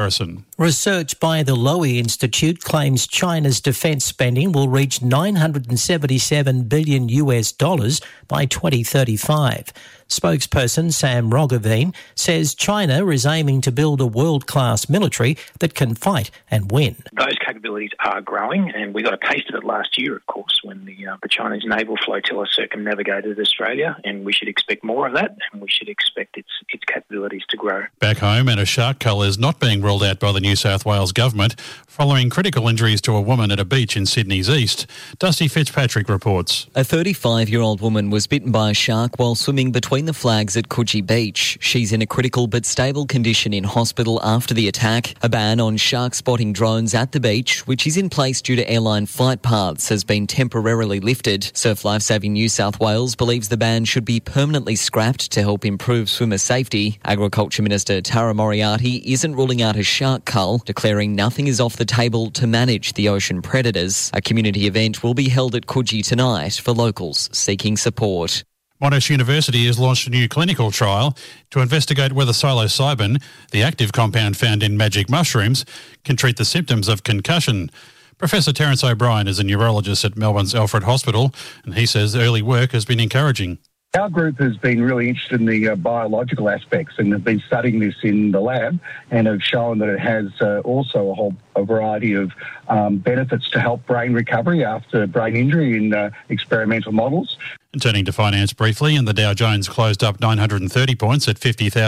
Research by the Lowy Institute claims China's defence spending will reach $977 billion by 2035. Spokesperson Sam Roggeveen says China is aiming to build a world-class military that can fight and win. Those capabilities are growing, and we got a taste of it last year, of course, when the Chinese naval flotilla circumnavigated Australia, and we should expect more of that, and we should expect its capabilities to grow. Back home, and a shark cull is not being ruled out by the New South Wales government following critical injuries to a woman at a beach in Sydney's east. Dusty Fitzpatrick reports. A 35-year-old woman was bitten by a shark while swimming between the flags at Coogee Beach. She's in a critical but stable condition in hospital after the attack. A ban on shark spotting drones at the beach, which is in place due to airline flight paths, has been temporarily lifted. Surf Lifesaving New South Wales believes the ban should be permanently scrapped to help improve swimmer safety. Agriculture Minister Tara Moriarty isn't ruling out a shark cull, declaring nothing is off the table to manage the ocean predators. A community event will be held at Coogee tonight for locals seeking support. Monash University has launched a new clinical trial to investigate whether psilocybin, the active compound found in magic mushrooms, can treat the symptoms of concussion. Professor Terence O'Brien is a neurologist at Melbourne's Alfred Hospital, and he says early work has been encouraging. Our group has been really interested in the biological aspects and have been studying this in the lab and have shown that it has also a variety of benefits to help brain recovery after brain injury in experimental models. And turning to finance briefly, and the Dow Jones closed up 930 points at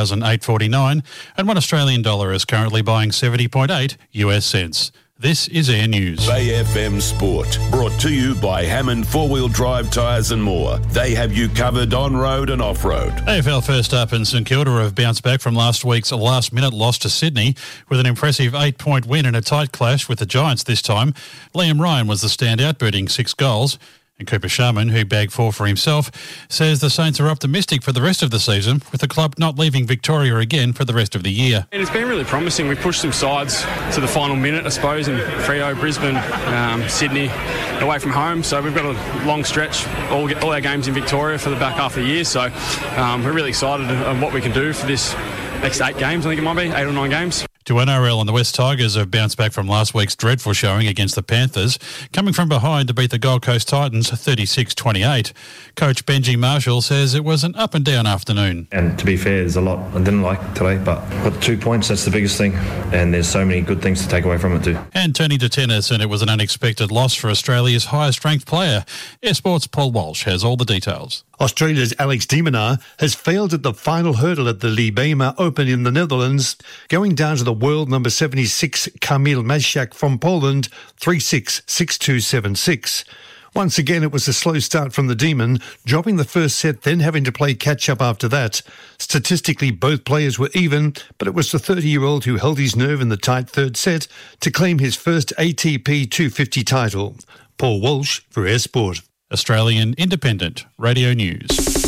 50,849, and one Australian dollar is currently buying 70.8 US cents. This is Air News. Bay FM Sport, brought to you by Hammond 4-Wheel Drive Tyres and more. They have you covered on-road and off-road. AFL first up, and St Kilda have bounced back from last week's last-minute loss to Sydney with an impressive 8-point win in a tight clash with the Giants this time. Liam Ryan was the standout, booting 6 goals. And Cooper Sharman, who bagged 4 for himself, says the Saints are optimistic for the rest of the season, with the club not leaving Victoria again for the rest of the year. And it's been really promising. We pushed some sides to the final minute, I suppose, in Freo, Brisbane, Sydney, away from home. So we've got a long stretch, all our games in Victoria for the back half of the year. So we're really excited on what we can do for this next 8 games. I think it might be 8 or 9 games. To NRL, and the West Tigers have bounced back from last week's dreadful showing against the Panthers, coming from behind to beat the Gold Coast Titans 36-28. Coach Benji Marshall says it was an up-and-down afternoon. And to be fair, there's a lot I didn't like today, but got 2 points, that's the biggest thing, and there's so many good things to take away from it too. And turning to tennis, and it was an unexpected loss for Australia's highest-ranked player. Air Sports' Paul Walsh has all the details. Australia's Alex de Minaur has failed at the final hurdle at the Libema Open in the Netherlands, going down to the world number 76 Kamil Majchak from Poland 3-6, 6-2, 7-6. Once again, it was a slow start from the Demon, dropping the first set, then having to play catch-up after that. Statistically, both players were even, but it was the 30-year-old who held his nerve in the tight third set to claim his first ATP 250 title. Paul Walsh for Air Sport. Australian Independent Radio News.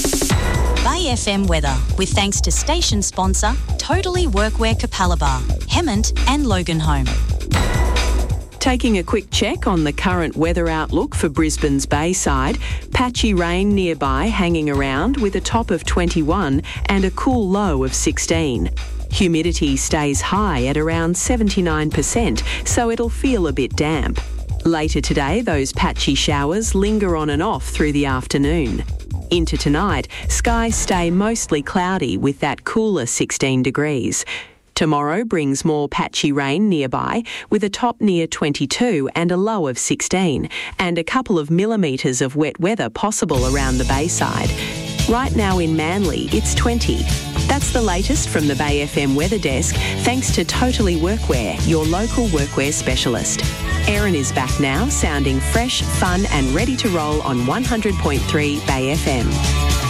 Bay FM weather, with thanks to station sponsor Totally Workwear Capalaba, Hemmant and Loganholme. Taking a quick check on the current weather outlook for Brisbane's Bayside. Patchy rain nearby hanging around with a top of 21 and a cool low of 16. Humidity stays high at around 79%, so it'll feel a bit damp. Later today, those patchy showers linger on and off through the afternoon. Into tonight, skies stay mostly cloudy with that cooler 16 degrees. Tomorrow brings more patchy rain nearby with a top near 22 and a low of 16 and a couple of millimetres of wet weather possible around the Bayside. Right now in Manly, it's 20. That's the latest from the Bay FM Weather Desk, thanks to Totally Workwear, your local workwear specialist. Erin is back now, sounding fresh, fun and ready to roll on 100.3 Bay FM.